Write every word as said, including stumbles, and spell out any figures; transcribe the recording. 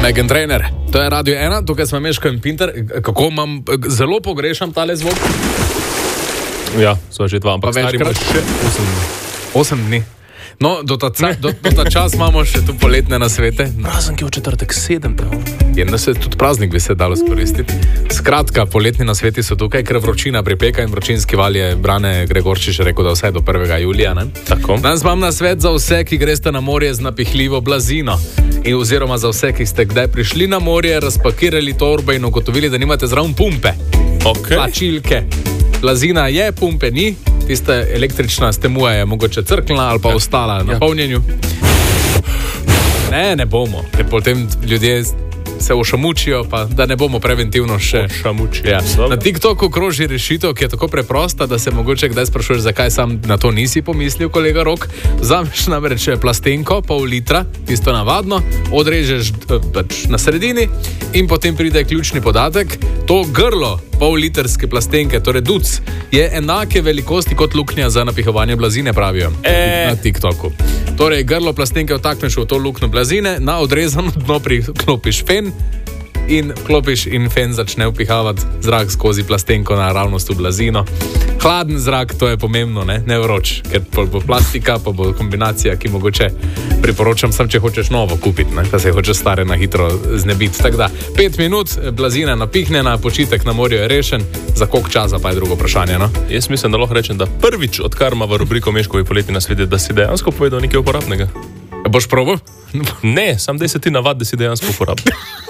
Megan Trainor, to je Radio ena, tukaj smo Meško in Pinter. Kako imam, zelo pogrešam tale zvok. Ja, so že dva, ampak stari imaš še osem dni. Osem dni. No, do ta, ca, do, do ta čas imamo še tu poletne nasvete. Praznik je v četrtek, sedem. Je, da se tudi praznik bi se dalo skoristiti. Skratka, poletni nasveti so tukaj, ker vročina pripeka in vročinski val je Brane Gregorčič rekel, da vsaj do prvega julija. Ne? Tako. Danes imam nasvet za vse, ki greste na morje z napihljivo blazino. In oziroma za vse, ki ste kdaj prišli na morje, razpakirali torbe in ugotovili, da nimate zraven pumpe. Okay. Plačilke. Blazina je, pumpe ni. Tista električna stemua je mogoče crknila ali pa ja. ostala na ja. polnjenju. Ne, ne bomo. Ker potem ljudje se ošamučijo, pa da ne bomo preventivno še. Ja. Na TikToku kroži rešitev, ki je tako preprosta, da se mogoče kdaj sprašuješ, zakaj sam na to nisi pomislil, kolega Rok. Vzameš namreč plastenko, pol litra, tisto navadno, odrežeš pač na sredini in potem pride ključni podatek. To grlo pol litrske plastenke, torej duc, je enake velikosti kot luknja za napihovanje blazine, pravijo e. na TikToku. Torej, grlo plastenke vtakneš v to luknjo blazine, na odrezano dno priklopiš fen in klopiš in fen začne vpihavati zrak skozi plastenko naravnost v blazino. Hladen zrak, to je pomembno, ne, ne vroč, ker bo plastika, pa bo kombinacija, ki mogoče priporočam sam, če hočeš novo kupiti, ne, da se hočeš stare na hitro znebiti. Tako da, pet minut, blazina napihnjena, počitek na morju je rešen, za koliko časa pa je drugo vprašanje, no? Jaz mislim, da lahko rečem, da prvič, odkar ima v rubriko Meškovi poletni nasveti, da si dejansko povedal nekaj uporabnega. Boš probal? Ne, sam da se ti navad, da si dejansko uporabnik.